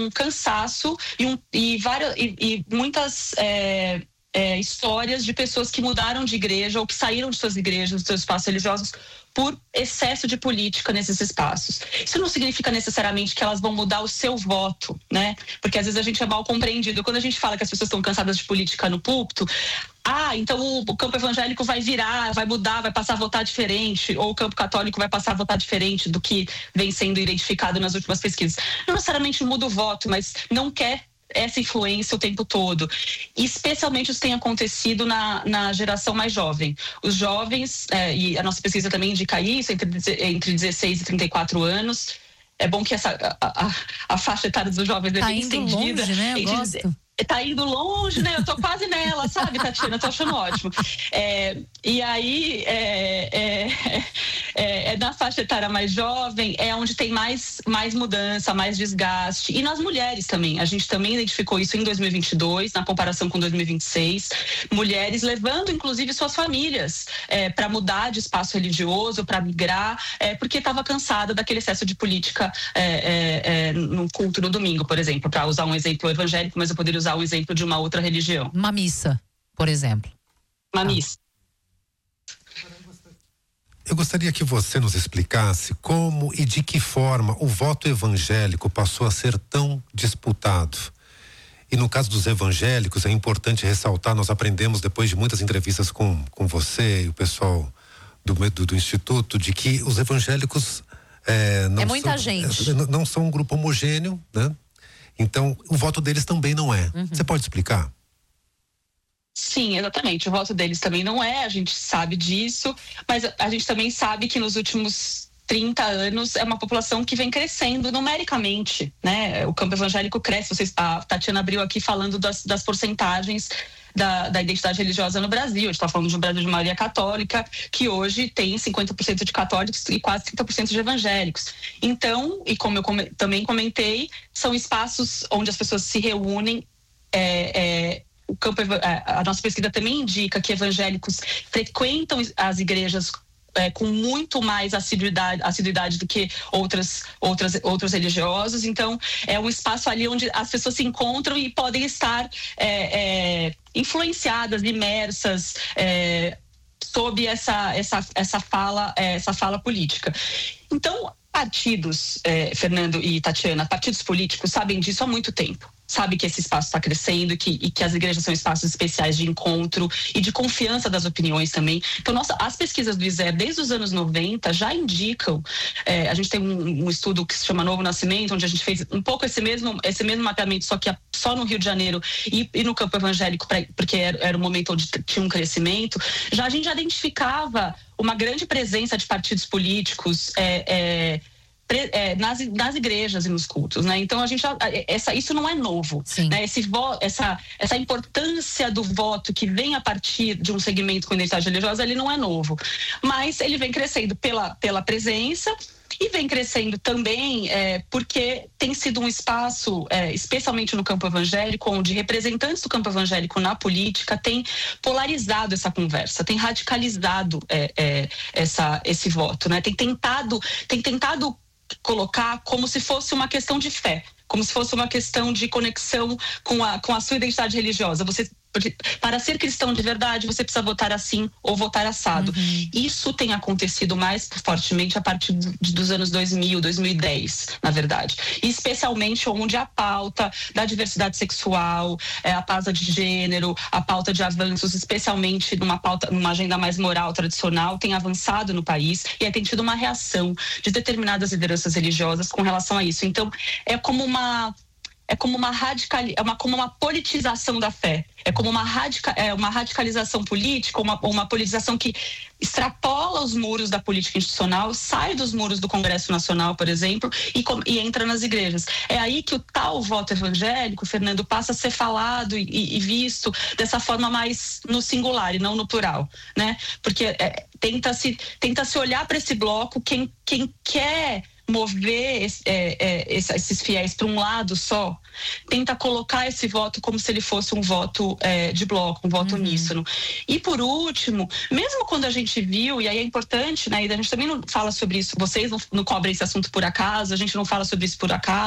cansaço e muitas histórias de pessoas que mudaram de igreja ou que saíram de suas igrejas, dos seus espaços religiosos, por excesso de política nesses espaços. Isso não significa necessariamente que elas vão mudar o seu voto, né? Porque às vezes a gente é mal compreendido. Quando a gente fala que as pessoas estão cansadas de política no púlpito, então o campo evangélico vai virar, vai mudar, vai passar a votar diferente, ou o campo católico vai passar a votar diferente do que vem sendo identificado nas últimas pesquisas. Não necessariamente muda o voto, mas não quer essa influência o tempo todo. E especialmente isso tem acontecido na geração mais jovem. Os jovens, e a nossa pesquisa também indica isso, entre 16 e 34 anos. É bom que a faixa etária dos jovens é bem estendida. Longe, né? Eu gosto. Tá indo longe, né? Eu tô quase nela, sabe, Tatiana? Eu tô achando ótimo. E aí, na faixa etária mais jovem, é onde tem mais mudança, mais desgaste. E nas mulheres também. A gente também identificou isso em 2022, na comparação com 2026. Mulheres levando, inclusive, suas famílias para mudar de espaço religioso, para migrar, porque estava cansada daquele excesso de política no culto no domingo, por exemplo, para usar um exemplo evangélico, mas eu poderia usar um exemplo de uma outra religião. Uma missa, por exemplo. Uma missa. Eu gostaria que você nos explicasse como e de que forma o voto evangélico passou a ser tão disputado. E no caso dos evangélicos, é importante ressaltar, nós aprendemos depois de muitas entrevistas com você e o pessoal do Instituto, de que os evangélicos não são um grupo homogêneo, né? Então, o voto deles também não é. Você pode explicar? Sim, exatamente. O voto deles também não é, a gente sabe disso, mas a gente também sabe que nos últimos 30 anos é uma população que vem crescendo numericamente, né? O campo evangélico cresce. A Tatiana abriu aqui falando das porcentagens da identidade religiosa no Brasil. A gente está falando de um Brasil de maioria católica, que hoje tem 50% de católicos e quase 30% de evangélicos. Então, e como eu também comentei, são espaços onde as pessoas se reúnem. A nossa pesquisa também indica que evangélicos frequentam as igrejas com muito mais assiduidade do que outros religiosos. Então, é um espaço ali onde as pessoas se encontram e podem estar influenciadas, imersas sob essa fala política. Então, partidos, Fernando e Tatiana, partidos políticos sabem disso há muito tempo. Sabe que esse espaço está crescendo e que as igrejas são espaços especiais de encontro e de confiança das opiniões também. Então, as pesquisas do ISER desde os anos 90 já indicam, a gente tem um estudo que se chama Novo Nascimento, onde a gente fez um pouco esse mesmo mapeamento, só no Rio de Janeiro e no campo evangélico, porque era um momento onde tinha um crescimento. A gente já identificava uma grande presença de partidos políticos nas igrejas e nos cultos, né? Então isso não é novo, né? Essa importância do voto que vem a partir de um segmento com identidade religiosa, ele não é novo, mas ele vem crescendo pela presença e vem crescendo também porque tem sido um espaço, especialmente no campo evangélico, onde representantes do campo evangélico na política têm polarizado essa conversa, têm radicalizado esse voto, né? Tem tentado colocar como se fosse uma questão de fé, como se fosse uma questão de conexão com a sua identidade religiosa. Para ser cristão de verdade, você precisa votar assim ou votar assado. Isso tem acontecido mais fortemente a partir dos anos 2000, 2010, na verdade. E especialmente onde a pauta da diversidade sexual, a pauta de gênero, a pauta de avanços, especialmente numa agenda mais moral, tradicional, tem avançado no país e tem tido uma reação de determinadas lideranças religiosas com relação a isso. Então, é como uma politização da fé, é como uma radicalização política, uma politização que extrapola os muros da política institucional, sai dos muros do Congresso Nacional, por exemplo, e entra nas igrejas. É aí que o tal voto evangélico, Fernando, passa a ser falado e visto dessa forma mais no singular e não no plural, né? Porque tenta-se olhar para esse bloco quem quer mover esses fiéis para um lado só, tenta colocar esse voto como se ele fosse um voto de bloco, um voto uníssono. E por último, mesmo quando a gente viu, e aí é importante, né, e a gente também não fala sobre isso, vocês não cobrem esse assunto por acaso, a gente não fala sobre isso por acaso,